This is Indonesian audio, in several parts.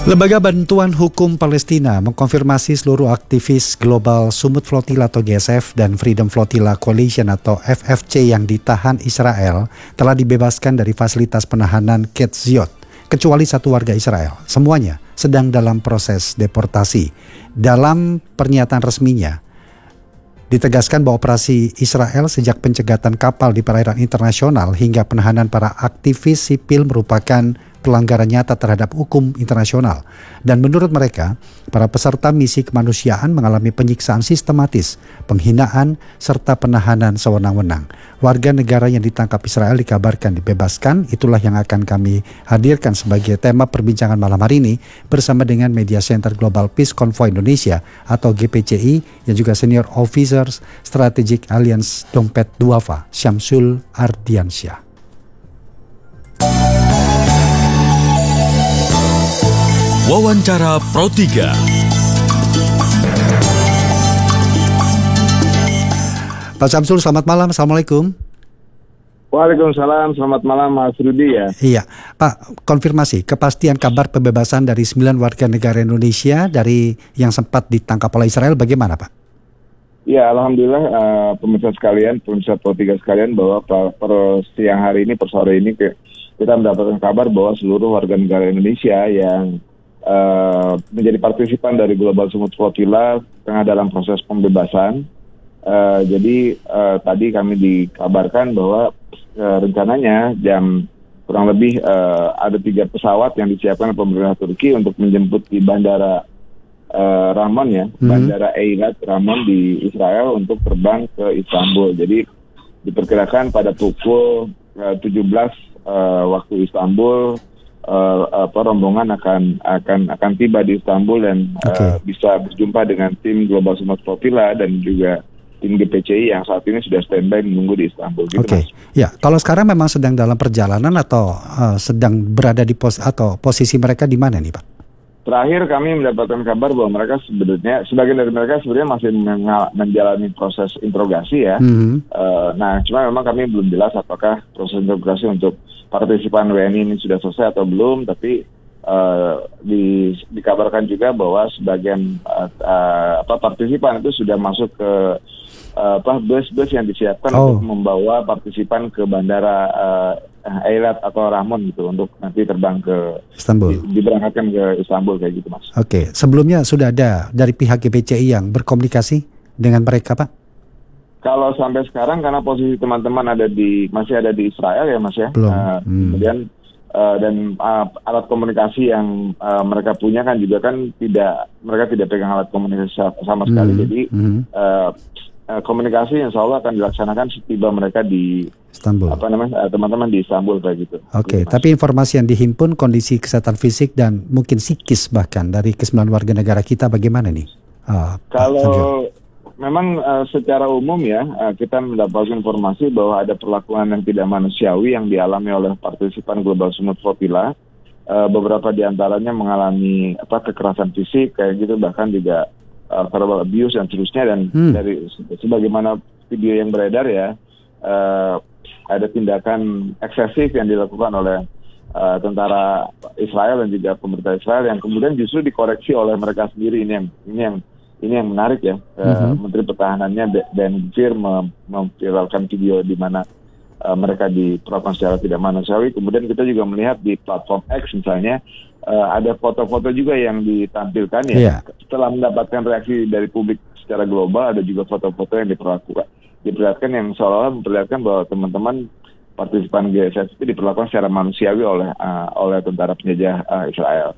Lembaga Bantuan Hukum Palestina mengkonfirmasi seluruh aktivis Global Sumut Flotilla atau GSF dan Freedom Flotilla Coalition atau FFC yang ditahan Israel telah dibebaskan dari fasilitas penahanan Ketziot, kecuali satu warga Israel. Semuanya sedang dalam proses deportasi. Dalam pernyataan resminya, ditegaskan bahwa operasi Israel sejak pencegatan kapal di perairan internasional hingga penahanan para aktivis sipil merupakan pelanggaran nyata terhadap hukum internasional. Dan menurut mereka, para peserta misi kemanusiaan mengalami penyiksaan sistematis, penghinaan, serta penahanan sewenang-wenang. Warga negara yang ditangkap Israel dikabarkan dibebaskan. Itulah yang akan kami hadirkan sebagai tema perbincangan malam hari ini bersama dengan Media Center Global Peace Convoy Indonesia atau GPCI yang juga Senior Officers Strategic Alliance Dompet Duafa, Syamsul Ardiansyah. Wawancara Pro 3. Pak Syamsul, selamat malam. Assalamualaikum. Waalaikumsalam, selamat malam Mas Rudi ya. Iya, Pak, konfirmasi kepastian kabar pembebasan dari 9 warga negara Indonesia dari yang sempat ditangkap oleh Israel bagaimana, Pak? Ya, alhamdulillah pemirsa sekalian, pemirsa Pro 3 sekalian, bahwa per siang hari ini, per sore ini kita mendapatkan kabar bahwa seluruh warga negara Indonesia yang menjadi partisipan dari Global Sumut Flotilla tengah dalam proses pembebasan. Jadi tadi kami dikabarkan bahwa rencananya jam kurang lebih ada 3 pesawat yang disiapkan oleh pemerintah Turki untuk menjemput di bandara Ramon ya, bandara Eilat Ramon di Israel untuk terbang ke Istanbul. Jadi diperkirakan pada pukul 17 waktu Istanbul rombongan akan tiba di Istanbul dan bisa berjumpa dengan tim Global Sumut Flotilla dan juga tim GPCI yang saat ini sudah standby menunggu di Istanbul. Gitu, Mas. Ya, kalau sekarang memang sedang dalam perjalanan atau sedang berada di posisi mereka di mana nih, Pak? Terakhir kami mendapatkan kabar bahwa mereka sebagian dari mereka sebenarnya masih menjalani proses interogasi ya. Nah, cuma memang kami belum jelas apakah proses interogasi untuk partisipan WNI ini sudah selesai atau belum, tapi dikabarkan juga bahwa sebagian partisipan itu sudah masuk ke bus-bus yang disiapkan untuk membawa partisipan ke bandara Eilat atau Ramon gitu untuk nanti terbang ke Istanbul, diberangkatkan ke Istanbul kayak gitu, Mas. Oke, sebelumnya sudah ada dari pihak GPCI yang berkomunikasi dengan mereka, Pak? Kalau sampai sekarang karena posisi teman-teman masih ada di Israel ya, Mas ya. Belum. Kemudian dan alat komunikasi yang mereka punya kan juga kan mereka tidak pegang alat komunikasi sama sekali. Jadi komunikasi insya Allah akan dilaksanakan setiba mereka di Istanbul. Teman-teman di Istanbul kayak gitu. Oke, tapi informasi yang dihimpun kondisi kesehatan fisik dan mungkin psikis bahkan dari ke-9 warga negara kita bagaimana nih? Kalau memang secara umum ya kita mendapatkan informasi bahwa ada perlakuan yang tidak manusiawi yang dialami oleh partisipan Global Sumut Flotilla. Beberapa di antaranya mengalami kekerasan fisik kayak gitu, bahkan juga verbal abuse dan seterusnya, dan dari sebagaimana video yang beredar ya ada tindakan eksesif yang dilakukan oleh tentara Israel dan juga pemerintah Israel yang kemudian justru dikoreksi oleh mereka sendiri. Ini yang menarik ya. Menteri Pertahanannya Ben Gvir memviralkan video di mana mereka diperlakukan secara tidak manusiawi. Kemudian kita juga melihat di platform X misalnya ada foto-foto juga yang ditampilkan ya. Setelah mendapatkan reaksi dari publik secara global, ada juga foto-foto yang diperlihatkan yang seolah-olah memperlihatkan bahwa teman-teman partisipan GSF itu diperlakukan secara manusiawi oleh tentara penjajah Israel.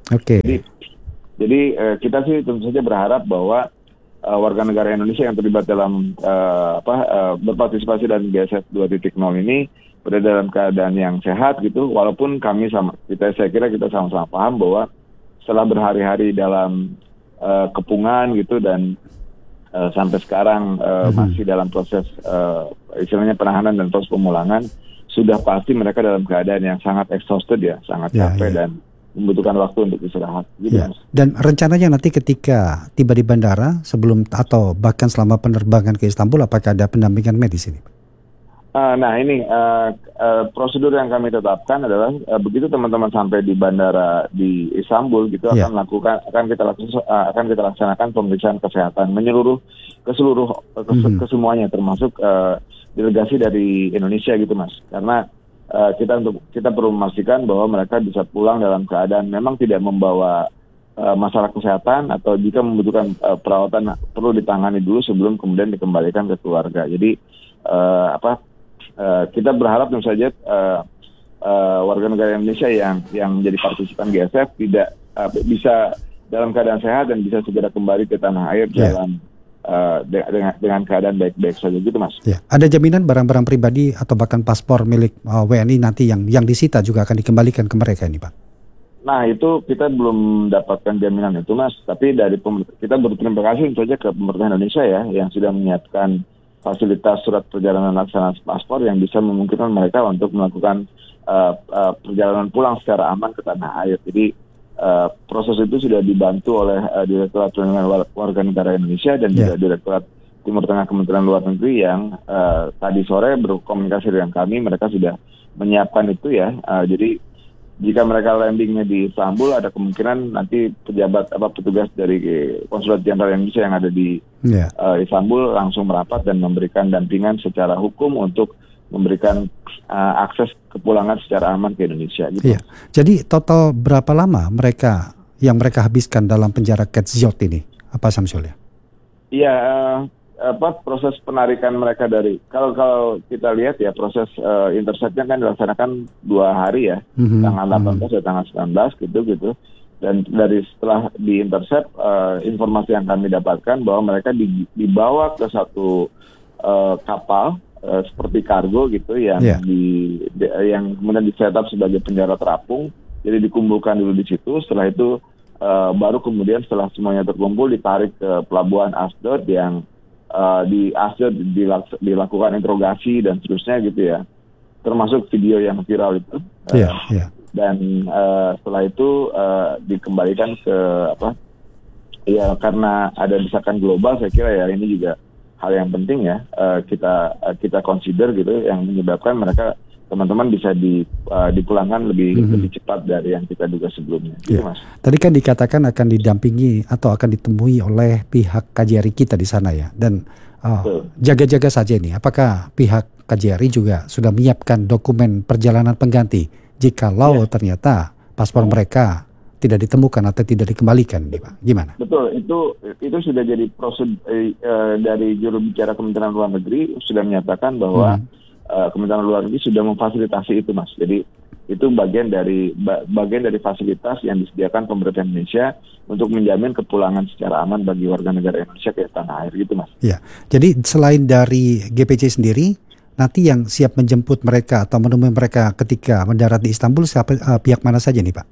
Jadi kita sih tentu saja berharap bahwa warga negara Indonesia yang terlibat dalam berpartisipasi dalam GSF 2.0 ini berada dalam keadaan yang sehat gitu. Walaupun saya kira kita sama-sama paham bahwa setelah berhari-hari dalam kepungan gitu dan sampai sekarang masih dalam proses istilahnya penahanan dan proses pemulangan, sudah pasti mereka dalam keadaan yang sangat exhausted ya, sangat capek dan membutuhkan waktu untuk istirahat. Gitu, Dan rencananya nanti ketika tiba di bandara sebelum atau bahkan selama penerbangan ke Istanbul, apakah ada pendampingan medis ini? Nah ini prosedur yang kami tetapkan adalah begitu teman-teman sampai di bandara di Istanbul gitu Ya. akan kita laksanakan pemeriksaan kesehatan menyeluruh ke semuanya termasuk delegasi dari Indonesia gitu Mas, karena kita perlu memastikan bahwa mereka bisa pulang dalam keadaan memang tidak membawa masalah kesehatan atau jika membutuhkan perawatan perlu ditangani dulu sebelum kemudian dikembalikan ke keluarga. Jadi kita berharap tentu saja warga negara Indonesia yang menjadi partisipan GSF tidak bisa dalam keadaan sehat dan bisa segera kembali ke tanah air dengan keadaan baik-baik saja gitu Mas. Ya. Ada jaminan barang-barang pribadi atau bahkan paspor milik WNI nanti yang disita juga akan dikembalikan ke mereka ini Pak? Nah itu kita belum dapatkan jaminan itu Mas, tapi kita berterima kasih tentu saja ke pemerintah Indonesia ya yang sudah menyiapkan fasilitas surat perjalanan laksana paspor yang bisa memungkinkan mereka untuk melakukan perjalanan pulang secara aman ke tanah air. Jadi proses itu sudah dibantu oleh Direktorat Perlindungan Warga Negara Indonesia dan juga Direktorat Timur Tengah Kementerian Luar Negeri yang tadi sore berkomunikasi dengan kami, mereka sudah menyiapkan itu ya. Jadi jika mereka landingnya di Istanbul, ada kemungkinan nanti petugas dari Konsulat Jenderal Indonesia yang ada di Istanbul langsung merapat dan memberikan dampingan secara hukum untuk memberikan akses kepulangan secara aman ke Indonesia. Gitu. Iya. Jadi total berapa lama mereka habiskan dalam penjara Kedzot ini, Pak Samsul ya? Iya. Proses penarikan mereka dari kalau kita lihat ya proses interceptnya kan dilaksanakan 2 hari ya, tanggal 18 dan tanggal 19 gitu dan dari setelah diintercept informasi yang kami dapatkan bahwa mereka dibawa ke satu kapal seperti kargo gitu yang yang kemudian di-setup sebagai penjara terapung, jadi dikumpulkan dulu di situ, setelah itu baru kemudian setelah semuanya terkumpul ditarik ke pelabuhan Asdod yang di Asdod dilakukan interogasi dan seterusnya gitu ya, termasuk video yang viral itu. Dan setelah itu dikembalikan ke karena ada desakan global, saya kira ya ini juga hal yang penting ya kita consider gitu yang menyebabkan mereka teman-teman bisa dipulangkan lebih cepat dari yang kita duga sebelumnya. Gitu, Mas. Tadi kan dikatakan akan didampingi atau akan ditemui oleh pihak KJRI kita di sana ya. Dan jaga-jaga saja ini, apakah pihak KJRI juga sudah menyiapkan dokumen perjalanan pengganti jikalau ternyata paspor mereka tidak ditemukan atau tidak dikembalikan, nih, Pak? Gimana? Betul, itu sudah jadi prosedur dari juru bicara Kementerian Luar Negeri sudah menyatakan bahwa Kementerian Luar Negeri sudah memfasilitasi itu, Mas. Jadi itu bagian dari fasilitas yang disediakan pemerintah Indonesia untuk menjamin kepulangan secara aman bagi warga negara Indonesia ke tanah air gitu, Mas. Ya, jadi selain dari GPC sendiri, nanti yang siap menjemput mereka atau menemui mereka ketika mendarat di Istanbul pihak mana saja nih, Pak?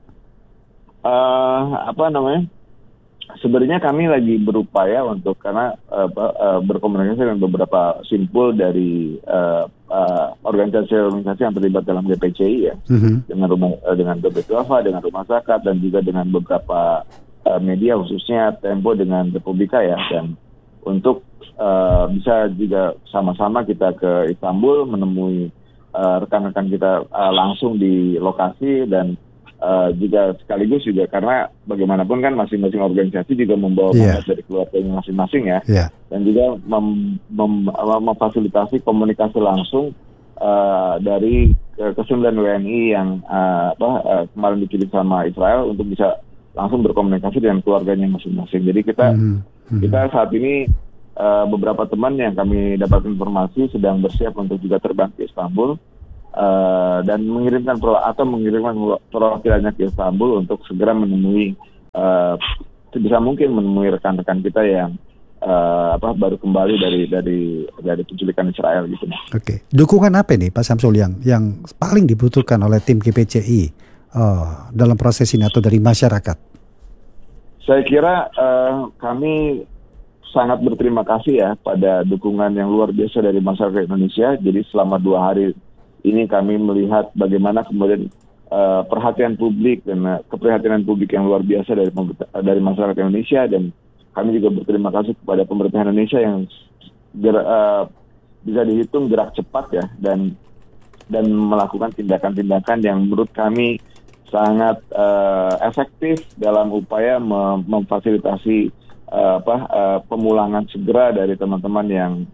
Sebenarnya kami lagi berupaya untuk karena berkomunikasi dengan beberapa simpul dari organisasi yang terlibat dalam GPCI ya, dengan BPTUAFA, dengan Rumah Zakat dan juga dengan beberapa media khususnya Tempo dengan Republika ya, dan untuk bisa juga sama-sama kita ke Istanbul menemui rekan-rekan kita langsung di lokasi dan juga sekaligus juga karena bagaimanapun kan masing-masing organisasi juga membawa mandat dari keluarganya masing-masing ya, dan juga memfasilitasi komunikasi langsung dari ke-9 WNI yang kemarin dipilih sama Israel untuk bisa langsung berkomunikasi dengan keluarganya masing-masing. Jadi kita saat ini beberapa teman yang kami dapat informasi sedang bersiap untuk juga terbang ke Istanbul. Dan mengirimkan perwakilannya ke Istanbul untuk segera menemui sebisa mungkin menemui rekan-rekan kita yang baru kembali dari penculikan Israel gitu. Oke. Dukungan apa nih Pak Samsul yang paling dibutuhkan oleh tim GPCI dalam proses ini atau dari masyarakat? Saya kira kami sangat berterima kasih ya pada dukungan yang luar biasa dari masyarakat Indonesia. Jadi selama 2 hari ini kami melihat bagaimana kemudian perhatian publik dan keprihatinan publik yang luar biasa dari masyarakat Indonesia, dan kami juga berterima kasih kepada pemerintah Indonesia yang bisa dihitung gerak cepat ya, dan melakukan tindakan-tindakan yang menurut kami sangat efektif dalam upaya memfasilitasi pemulangan segera dari teman-teman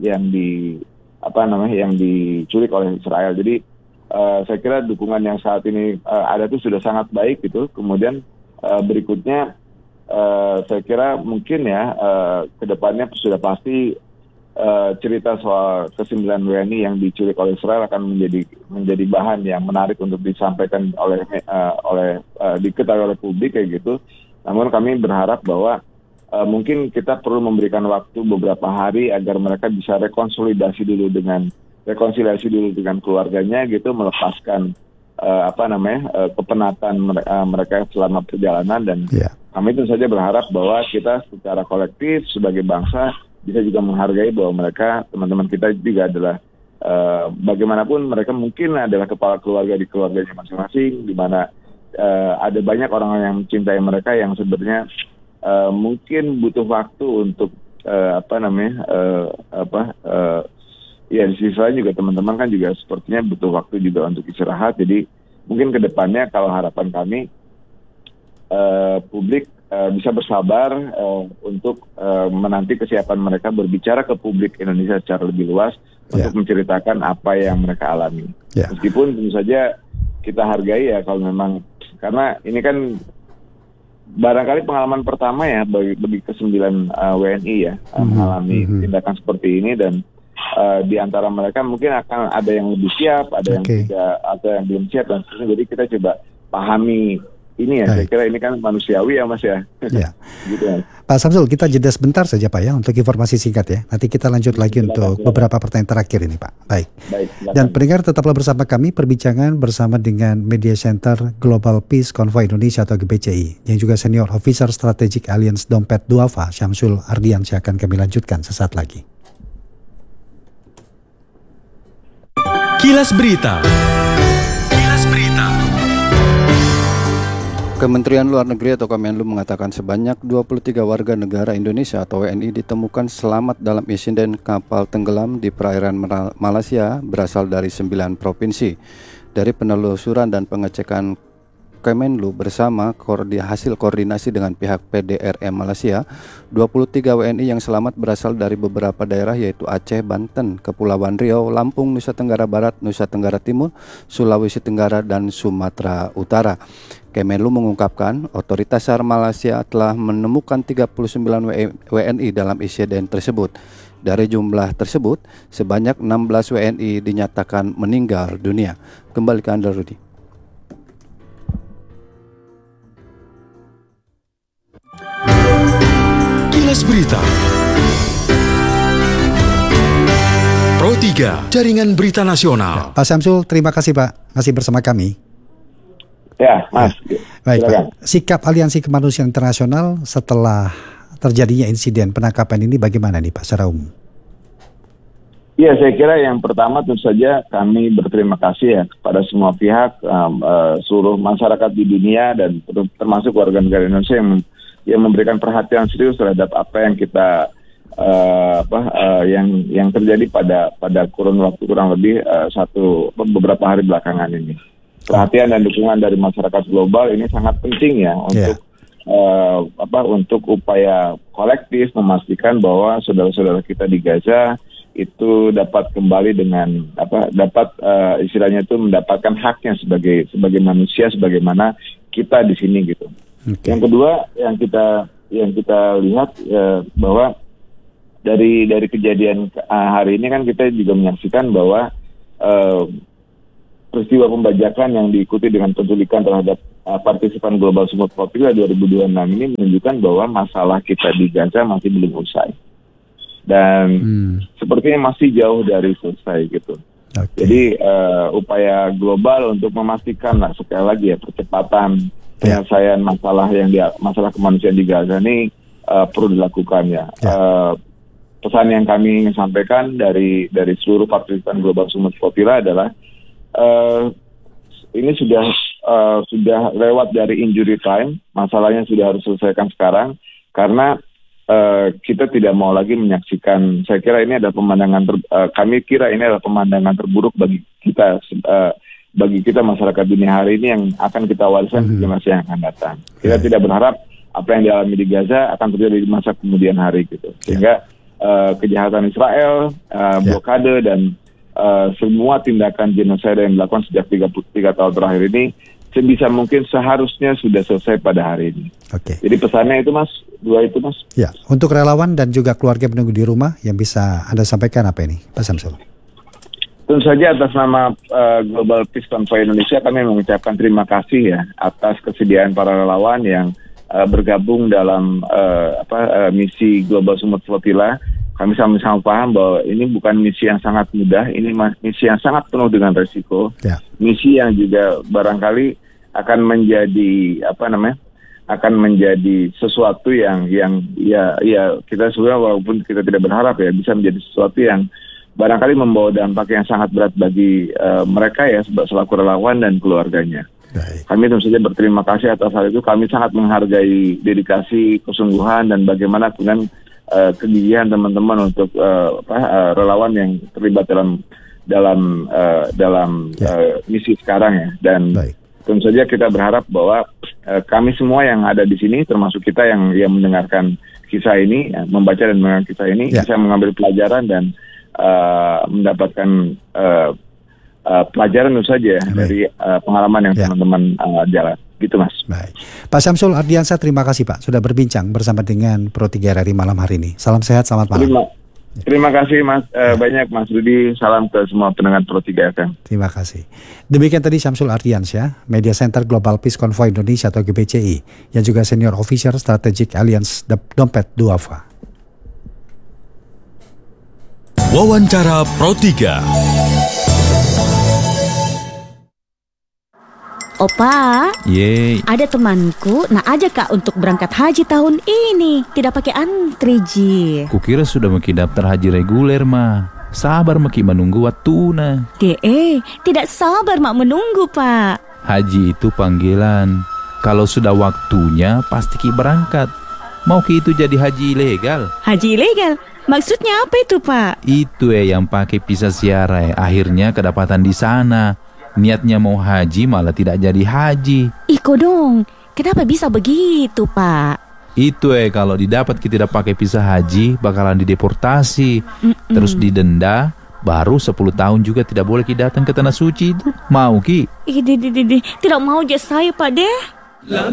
yang diculik oleh Israel. Jadi saya kira dukungan yang saat ini ada itu sudah sangat baik gitu. Kemudian berikutnya saya kira mungkin ya kedepannya sudah pasti cerita soal ke-9 WNI yang diculik oleh Israel akan menjadi bahan yang menarik untuk disampaikan diketahui oleh publik kayak gitu. Namun kami berharap bahwa mungkin kita perlu memberikan waktu beberapa hari agar mereka bisa rekonsiliasi dulu dengan keluarganya gitu, melepaskan kepenatan mereka selama perjalanan, dan kami tentu saja berharap bahwa kita secara kolektif sebagai bangsa bisa juga menghargai bahwa mereka, teman-teman kita juga adalah bagaimanapun mereka mungkin adalah kepala keluarga di keluarganya masing-masing, di mana ada banyak orang yang mencintai mereka yang sebenarnya mungkin butuh waktu untuk di sisi lain juga teman-teman kan juga sepertinya butuh waktu juga untuk istirahat. Jadi mungkin ke depannya kalau harapan kami publik bisa bersabar untuk menanti kesiapan mereka berbicara ke publik Indonesia secara lebih luas untuk menceritakan apa yang mereka alami. Meskipun tentu saja kita hargai ya kalau memang, karena ini kan barangkali pengalaman pertama ya bagi ke-9 WNI ya mengalami tindakan seperti ini, dan di antara mereka mungkin akan ada yang lebih siap, ada yang tidak, ada yang belum siap, dan seterusnya. Jadi kita coba pahami ini ya. Saya kira ini kan manusiawi ya Mas ya. Gitu ya. Pak Samsul, kita jeda sebentar saja Pak ya untuk informasi singkat ya. Nanti kita lanjut lagi untuk beberapa pertanyaan terakhir ini Pak. Baik. Dan pendengar tetaplah bersama kami, perbincangan bersama dengan Media Center Global Peace Convoy Indonesia atau GPCI, yang juga Senior Officer Strategic Alliance Dompet Duafa Syamsul Ardiansyah akan kami lanjutkan sesaat lagi. Kilas Berita. Kementerian Luar Negeri atau Kemenlu mengatakan sebanyak 23 warga negara Indonesia atau WNI ditemukan selamat dalam insiden kapal tenggelam di perairan Malaysia berasal dari 9 provinsi. Dari penelusuran dan pengecekan Kemenlu bersama hasil koordinasi dengan pihak PDRM Malaysia, 23 WNI yang selamat berasal dari beberapa daerah yaitu Aceh, Banten, Kepulauan Riau, Lampung, Nusa Tenggara Barat, Nusa Tenggara Timur, Sulawesi Tenggara, dan Sumatera Utara. Kemenlu mengungkapkan otoritas SAR Malaysia telah menemukan 39 WNI dalam insiden tersebut. Dari jumlah tersebut, sebanyak 16 WNI dinyatakan meninggal dunia. Kembali ke Anda, Rudi. Kilas Berita. Pro 3, Jaringan Berita Nasional. Pak Samsul, terima kasih Pak masih bersama kami. Ya, Mas. Baik, Pak. Sikap Aliansi Kemanusiaan Internasional setelah terjadinya insiden penangkapan ini bagaimana nih Pak secara umum? Ya, saya kira yang pertama tentu saja kami berterima kasih ya kepada semua pihak, seluruh masyarakat di dunia dan termasuk warga negara Indonesia yang memberikan perhatian serius terhadap apa yang kita yang terjadi pada kurun waktu kurang lebih beberapa hari belakangan ini. Perhatian dan dukungan dari masyarakat global ini sangat penting ya untuk upaya kolektif memastikan bahwa saudara-saudara kita di Gaza itu dapat kembali dengan istilahnya itu mendapatkan haknya sebagai manusia sebagaimana kita di sini gitu. Yang kedua yang kita lihat bahwa dari kejadian hari ini kan kita juga menyaksikan bahwa peristiwa pembajakan yang diikuti dengan penculikan terhadap partisipan Global Sumut Flotilla 2026 ini menunjukkan bahwa masalah kita di Gaza masih belum usai. Dan sepertinya masih jauh dari selesai gitu. Jadi upaya global untuk memastikan sekali lagi ya percepatan penyelesaian masalah kemanusiaan di Gaza ini perlu dilakukan ya. Pesan yang kami ingin sampaikan dari seluruh partisipan Global Sumut Flotilla adalah ini sudah lewat dari injury time, masalahnya sudah harus selesaikan sekarang karena kita tidak mau lagi menyaksikan. Saya kira ini adalah kami kira ini adalah pemandangan terburuk bagi kita masyarakat dunia hari ini yang akan kita wariskan ke generasi yang akan datang. Kita tidak berharap apa yang dialami di Gaza akan terjadi di masa kemudian hari gitu. Sehingga kejahatan Israel, blokade dan semua tindakan genosida yang dilakukan sejak 33 tahun terakhir ini sebisa mungkin seharusnya sudah selesai pada hari ini. Oke. Jadi pesannya itu Mas, dua itu Mas. Ya, untuk relawan dan juga keluarga menunggu di rumah yang bisa Anda sampaikan apa ini, Pak Samsul? Tentu saja atas nama Global Peace Convoy Indonesia kami mengucapkan terima kasih ya atas kesediaan para relawan yang bergabung dalam misi Global Sumut Flotilla. Kami sama-sama paham bahwa ini bukan misi yang sangat mudah, ini misi yang sangat penuh dengan resiko. Ya. Misi yang juga barangkali akan menjadi sesuatu yang kita sebenarnya walaupun kita tidak berharap ya bisa menjadi sesuatu yang barangkali membawa dampak yang sangat berat bagi mereka ya selaku relawan dan keluarganya. Baik. Kami tentu saja berterima kasih atas hal itu. Kami sangat menghargai dedikasi, kesungguhan dan bagaimana dengan kegigihan teman-teman untuk relawan yang terlibat dalam misi sekarang ya. Dan tentu saja kita berharap bahwa kami semua yang ada di sini, termasuk kita yang mendengarkan kisah ini, membaca dan mendengarkan kisah ini, bisa mengambil pelajaran dan mendapatkan pelajaran tentu saja dari pengalaman yang teman-teman jalan. Gitu Mas. Baik. Pak Syamsul Ardiansyah, terima kasih Pak sudah berbincang bersama dengan Pro 3 RRI malam hari ini. Salam sehat, selamat malam. Terima kasih Mas, banyak Mas Rudi. Salam ke semua pendengar Pro 3 FM. Terima kasih. Demikian tadi Syamsul Ardiansyah, Media Center Global Peace Convoy Indonesia atau GPCI, yang juga Senior Officer Strategic Alliance Dompet Duafa. Wawancara Pro 3. Opa, ada temanku nak ajak Kak untuk berangkat haji tahun ini. Tidak pakai antri, Ji. Kukira sudah maki daftar haji reguler, Ma. Sabar maki menunggu waktuna. Tidak sabar mak menunggu, Pak. Haji itu panggilan. Kalau sudah waktunya, pasti ki berangkat. Mau ki itu jadi haji ilegal? Haji ilegal? Maksudnya apa itu, Pak? Itu yang pakai visa ziarah. Akhirnya kedapatan di sana. Niatnya mau haji malah tidak jadi haji. Iko dong, kenapa bisa begitu Pak? Itu kalau didapat kita tidak pakai visa haji bakalan dideportasi. Terus didenda. Baru 10 tahun juga tidak boleh kita datang ke tanah suci itu. Mau ki? Tidak mau aja saya Pak deh.